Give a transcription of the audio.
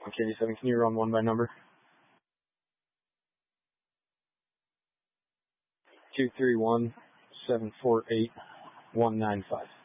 Okay, 7, can you run 1 by number? 231-748-195.